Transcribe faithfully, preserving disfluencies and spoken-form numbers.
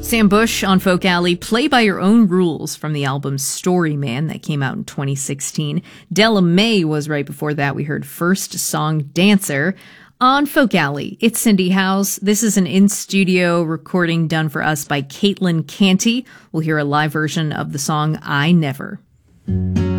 Sam Bush on Folk Alley, Play by Your Own Rules from the album Story Man that came out in twenty sixteen. Della Mae was right before that. We heard First Song Dancer. On Folk Alley, it's Cindy House. This is an in-studio recording done for us by Caitlin Canty. We'll hear a live version of the song I Never.